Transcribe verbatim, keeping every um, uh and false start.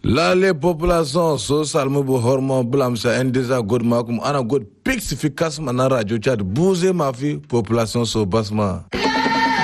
La les populations so salmu bu hormo blam sa endeza god makum ana god pix efficace mana radio chat bouger ma fi population so basma